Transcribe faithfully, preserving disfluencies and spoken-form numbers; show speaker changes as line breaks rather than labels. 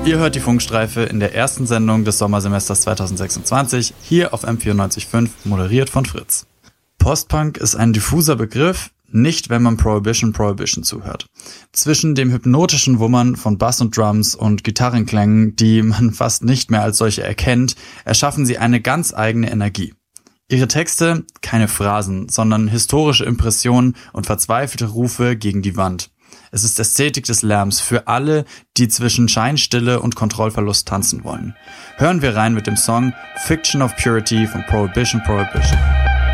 Ihr hört die Funkstreife in der ersten Sendung des Sommersemesters zweitausendsechsundzwanzig, hier auf M vierundneunzig Komma fünf, moderiert von Fritz. Postpunk ist ein diffuser Begriff, nicht wenn man Prohibition Prohibition zuhört. Zwischen dem hypnotischen Wummern von Bass und Drums und Gitarrenklängen, die man fast nicht mehr als solche erkennt, erschaffen sie eine ganz eigene Energie. Ihre Texte, keine Phrasen, sondern historische Impressionen und verzweifelte Rufe gegen die Wand. Es ist Ästhetik des Lärms für alle, die zwischen Scheinstille und Kontrollverlust tanzen wollen. Hören wir rein mit dem Song Fiction of Purity von Prohibition Prohibition.